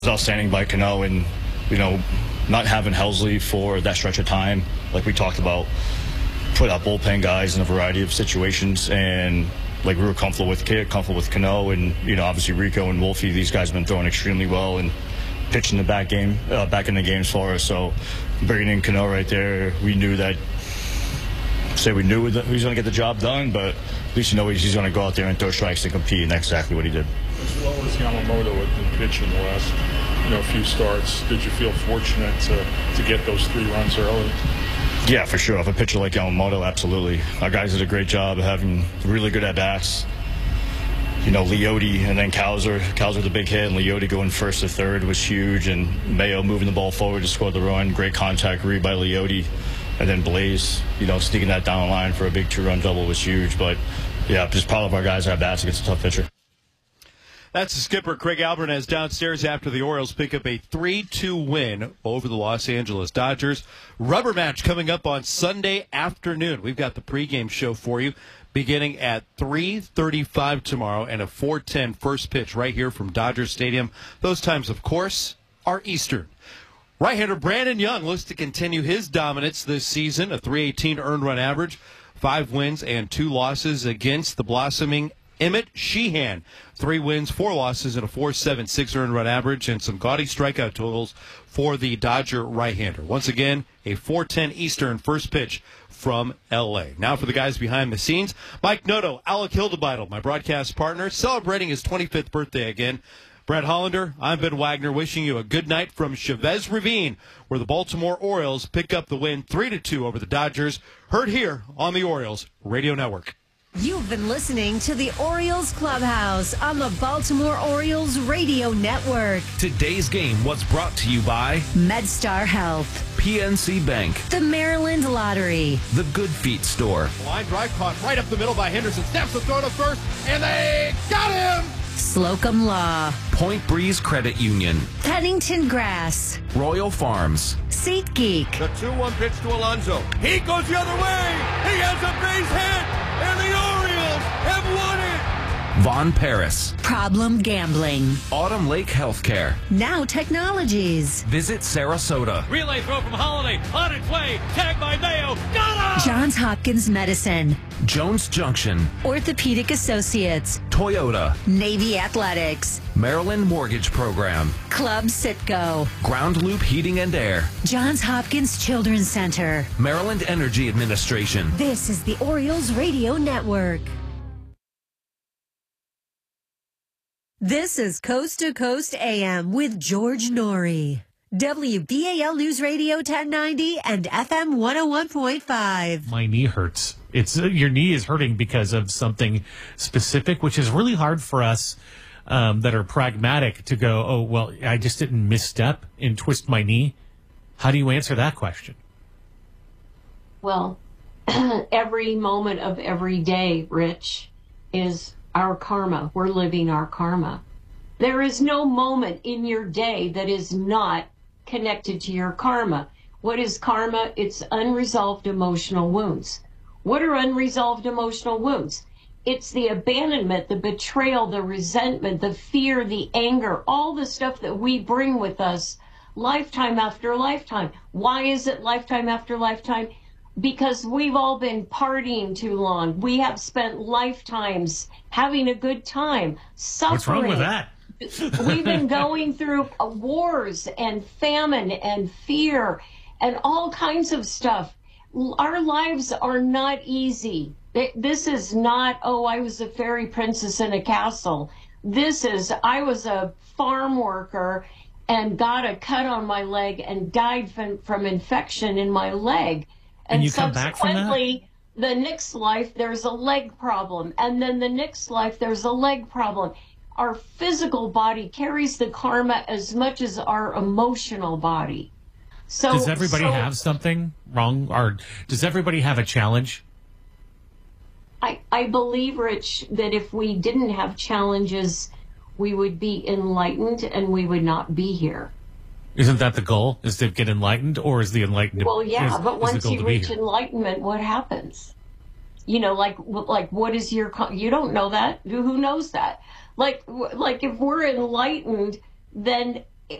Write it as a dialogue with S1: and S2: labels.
S1: outstanding by Cano, and not having Helsley for that stretch of time, like we talked about, put out bullpen guys in a variety of situations, and like we were comfortable with Cano, and obviously Rico and Wolfie. These guys have been throwing extremely well and pitching the back in the games for us. So bringing in Cano right there, we knew that. We knew he was going to get the job done, but at least he's going to go out there and throw strikes and compete, and that's exactly what he did.
S2: As well as Yamamoto had been pitching the last few starts, did you feel fortunate to get those 3 runs early?
S1: Yeah, for sure. If a pitcher like Yamamoto, absolutely. Our guys did a great job of having really good at-bats. Leote and then Cowser. Cowser the big hit, and Leote going first to third was huge, and Mayo moving the ball forward to score the run. Great contact read by Leote. And then Blaze, sneaking that down the line for a big 2-run double was huge. But, yeah, just proud of our guys at bats against a tough pitcher.
S3: That's the skipper, Craig Alvarez, downstairs after the Orioles pick up a 3-2 win over the Los Angeles Dodgers. Rubber match coming up on Sunday afternoon. We've got the pregame show for you beginning at 3:35 tomorrow and a 4:10 first pitch right here from Dodger Stadium. Those times, of course, are Eastern. Right-hander Brandon Young looks to continue his dominance this season, a .318 earned run average, 5 wins and 2 losses against the blossoming Emmett Sheehan. 3 wins, 4 losses, and a .476 earned run average, and some gaudy strikeout totals for the Dodger right-hander. Once again, a 4:10 Eastern first pitch from L.A. Now for the guys behind the scenes. Mike Noto, Alec Hildebeidel, my broadcast partner, celebrating his 25th birthday again. Brett Hollander, I'm Ben Wagner, wishing you a good night from Chavez Ravine, where the Baltimore Orioles pick up the win 3-2 over the Dodgers. Heard here on the Orioles Radio Network.
S4: You've been listening to the Orioles Clubhouse on the Baltimore Orioles Radio Network.
S5: Today's game was brought to you by
S4: MedStar Health,
S5: PNC Bank,
S4: the Maryland Lottery,
S5: the Good Feet Store.
S3: Line drive caught right up the middle by Henderson. Snaps the throw to first, and they got him!
S4: Slocum Law,
S5: Point Breeze Credit Union,
S4: Pennington Grass,
S5: Royal Farms,
S4: SeatGeek.
S6: The 2-1 pitch to Alonso. He goes the other way. He has a base hit, and the Orioles have won it.
S5: Von Paris,
S4: Problem Gambling,
S5: Autumn Lake Healthcare,
S4: Now Technologies,
S5: Visit Sarasota,
S6: Relay throw from Holiday. On its way. Tagged by Mayo. Got him!
S4: Johns Hopkins Medicine,
S5: Jones Junction,
S4: Orthopedic Associates,
S5: Toyota,
S4: Navy Athletics,
S5: Maryland Mortgage Program,
S4: Club Citgo,
S5: Ground Loop Heating and Air,
S4: Johns Hopkins Children's Center.
S5: Maryland Energy Administration.
S4: This is the Orioles Radio Network. This is Coast to Coast AM with George Norrie. WBAL News Radio 1090 and FM 101.5.
S7: My knee hurts. Your knee is hurting because of something specific, which is really hard for us that are pragmatic to go, oh, well, I just didn't misstep and twist my knee. How do you answer that question?
S8: Well, every moment of every day, Rich, is our karma. We're living our karma. There is no moment in your day that is not connected to your karma. What is karma? It's unresolved emotional wounds. What are unresolved emotional wounds? It's the abandonment, the betrayal, the resentment, the fear, the anger, all the stuff that we bring with us lifetime after lifetime. Why is it lifetime after lifetime? Because we've all been partying too long. We have spent lifetimes having a good time, suffering.
S7: What's wrong with that?
S8: We've been going through wars and famine and fear and all kinds of stuff. Our lives are not easy. This is not, oh, I was a fairy princess in a castle. This is, I was a farm worker and got a cut on my leg and died from infection in my leg.
S7: And you come back from that?
S8: The next life, there's a leg problem. And then the next life, there's a leg problem. Our physical body carries the karma as much as our emotional body. So,
S7: does everybody have something wrong? Or does everybody have a challenge?
S8: I believe, Rich, that if we didn't have challenges, we would be enlightened and we would not be here.
S7: Isn't that the goal? Is to get enlightened, or is the enlightened?
S8: Well, yeah, but once you reach enlightenment, what happens? You know, like what is your? You don't know that. Who knows that? Like if we're enlightened, then